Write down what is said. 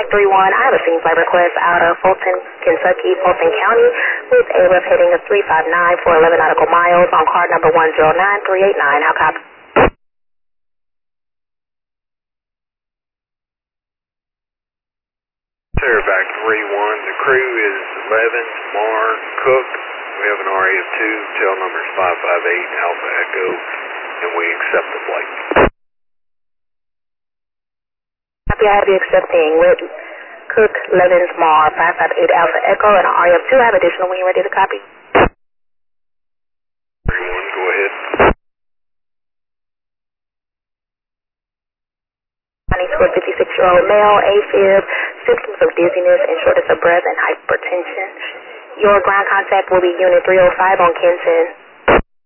Contact 31. I have a scene flight request out of Fulton, Kentucky, Fulton County, with a rough heading of 359 for 11 nautical miles on card number 109389. How copy? Sir, back 3-1. The crew is 11, Mar, Cook. We have an RA of 2, tail numbers 558 Alpha Echo, and we accept the flight. Copy, I have you accepting with Cook, Levens, Mar, 558 Alpha Echo, and an RA of 2. I have additional when you're ready to copy. 3-1, go ahead. 56-year-old male, AFib, symptoms of dizziness and shortness of breath and hypertension. Your ground contact will be Unit 305 on Kenton.